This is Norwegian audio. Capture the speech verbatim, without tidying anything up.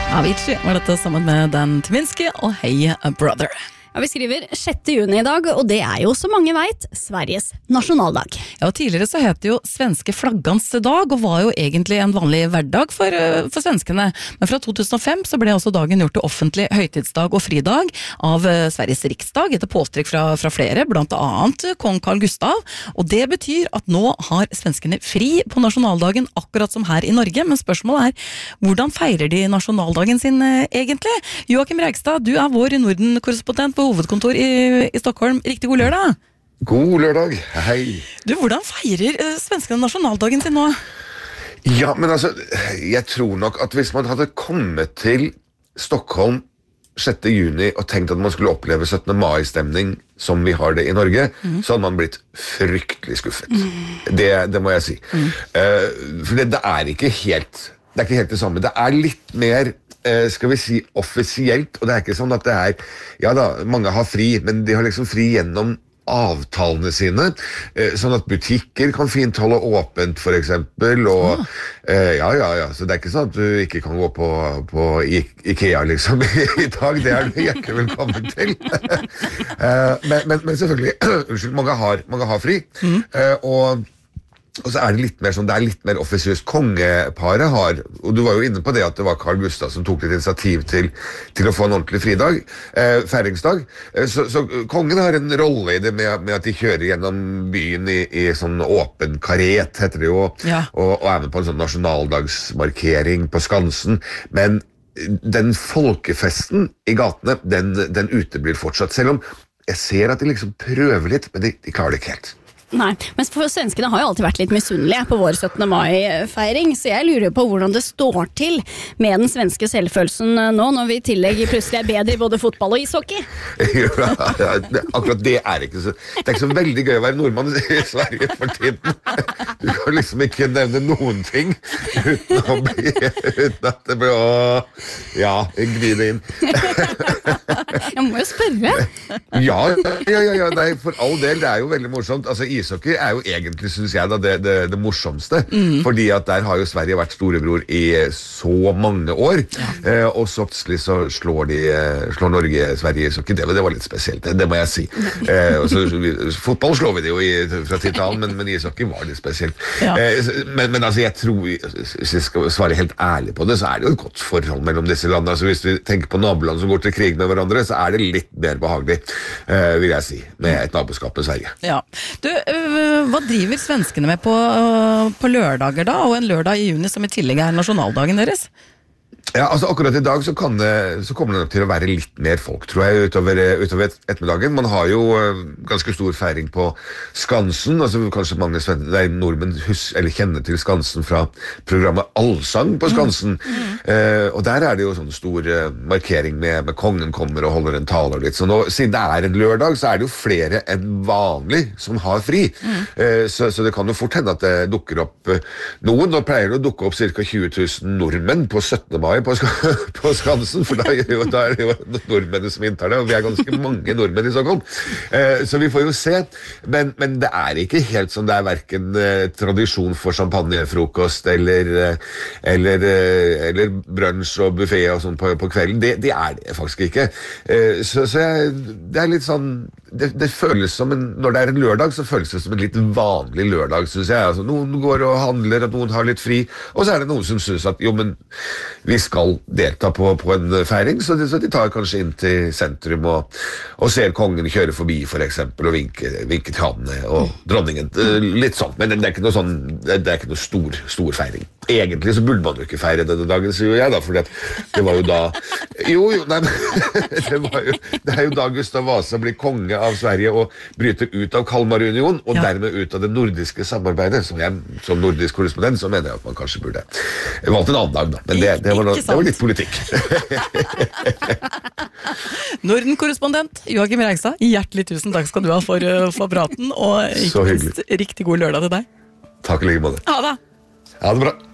Avicii var dette sammen med Dan Tyminski og Hey Brother. Ja, vi skriver sjette juni i dag, og det er jo, som mange vet, Sveriges nasjonaldag. Ja, og tidligere så het det jo svenske flaggans dag, og var jo egentlig en vanlig hverdag for, for svenskene. Men fra to tusen og fem så ble også dagen gjort til offentlig høytidsdag og fridag av Sveriges riksdag, etter påstrekk fra, fra flere, blant annet kong Carl Gustav. Og det betyr at nå har svenskene fri på nasjonaldagen, akkurat som her i Norge. Men spørsmålet er, hvordan feirer de nasjonaldagen sin egentlig? Joakim Reigstad, du er vår Norden-korrespondent på hovedkontor i, i Stockholm. Riktig god lørdag. God lørdag, hei. Du, hvordan feirer uh, svenskene nasjonaldagen sin nå? Ja, men altså, jeg tror nok at hvis man hadde kommet til Stockholm sjette juni og tenkt at man skulle oppleve syttende mai-stemning som vi har det i Norge, mm. så hadde man blitt fryktelig skuffet. Mm. Det, det må jeg si. Mm. Uh, for det, det er ikke helt, det er ikke helt det samme. Det er litt mer skal vi si offisielt, og det er ikke sånn at det er, ja da, mange har fri, men de har liksom fri gjennom avtalene sine, sånn at butikker kan fint holde åpent for eksempel, og ah. eh, ja, ja, ja, så det er ikke sånn at du ikke kan gå på, på IKEA liksom i dag, det er du hjertelig velkommen til. men, men, men selvfølgelig, unnskyld, mange har, mange har fri, mm. eh, og Og så er det litt mer sånn, det er litt mer offisiøst. Kongeparet har, og du var jo inne på det at det var Carl Gustav som tok litt initiativ til, til å få en ordentlig fridag, eh, færingsdag. Eh, så, så kongen har en rolle i det med, med at de kjører gjennom byen i, i sånn åpen karet, heter det jo, ja. og, og er med på en sånn nasjonaldagsmarkering på Skansen. Men den folkefesten i gatene, den, den uteblir fortsatt, selv om jeg ser at de liksom prøver litt, men de, de klarer det ikke helt. Nei, men for svenskene har jo alltid vært litt misunnelige på vår syttende mai-feiring, så jeg lurer på hvordan det står til med den svenske selvfølelsen nå, når vi i tillegg plutselig er bedre i både fotball og ishockey. Ja, ja, akkurat det er ikke så, det er ikke så veldig gøy å være nordmann i Sverige for tiden. Du kan liksom ikke nevne noen ting uten å bli, uten at det blir å, ja, glide inn. Jeg må jo spørre. Ja, ja, ja, ja, nei, for all del, det er jo veldig morsomt. Altså, ishockey er jo egentlig, synes jeg, da, det, det, det morsomste, mm. fordi at der har jo Sverige vært storebror i så mange år, ja. eh, og så plutselig så slår, de, slår Norge Sverige i ishockey. Det, det var litt spesielt, det, det må jeg si. Eh, og så, fotball slår vi det jo i, fra tid til annen, men, men ishockey var litt spesielt. Ja. Eh, men, men altså, jeg tror, hvis jeg skal svare helt ærlig på det, så er det jo et godt forhold mellom disse landene. Altså, hvis vi tenker på naboland som går til krig med hverandre, så er det litt mer behagelig, eh, vil jeg si, med et naboskap med Sverige. Ja. Du, hva driver svenskene med på, på lørdager da, og en lørdag i juni som i tillegg er nasjonaldagen deres? Ja, altså akkurat i dag så, kan det, så kommer det nok til å være litt mer folk, tror jeg, utover, utover ettermiddagen. Man har jo uh, ganske stor feiring på Skansen, altså kanskje mange nei, nordmenn hus, eller kjenner til Skansen fra programmet Allsang på Skansen. Mm. Mm. Uh, og der er det jo sånn stor uh, markering med, med kongen kommer og holder en tale og litt. Så nå, siden det er en lørdag, så er det jo flere enn vanlig som har fri. Mm. Uh, så, så det kan jo fort hende at det dukker opp uh, noen. Nå pleier det å dukke opp cirka tjue tusen nordmenn på syttende mai På, på Skansen, for da er, jo, da er det jo nordmennene som inntar det, og vi er ganske mange nordmenn i Stockholm. Eh, så vi får jo se, men, men det er ikke helt som det er hverken eh, tradisjon for champagnefrokost eller, eh, eller, eh, eller brunch og buffet og sånn på, på kvelden. Det, det er det faktisk ikke. Eh, så så jeg, det er litt sånn, det, det føles som en, når det er en lørdag, så føles det som en litt vanlig lørdag, synes jeg. Altså, noen går og handler, og noen har litt fri, og så er det noen som synes at, jo, men vi skal delta på, på en feiring, så de, så de tar kanskje inn til sentrum og, og ser kongen kjøre forbi, for eksempel, og vinke, vinke til han og dronningen. Litt sånn, men det er ikke noe sånn, det er ikke noe stor, stor feiring. Egentlig så burde man jo ikke feire denne dagen, sier jeg da, for det, det var jo da, jo, jo, nei, det var jo, det er jo da Gustav Vasa blir konge av Sverige og bryter ut av Kalmarunion, og ja. dermed ut av det nordiske samarbeidet. Som jeg, som nordisk korrespondent, så mener jeg at man kanskje burde valgt en annen dag, da. Men det, det, var, det var litt politikk. Norden-korrespondent Joakim Reigstad, hjertelig tusen takk skal du ha for, for praten, og ikke minst riktig god lørdag til deg. Takk i like måte. Ha det. Ha det bra.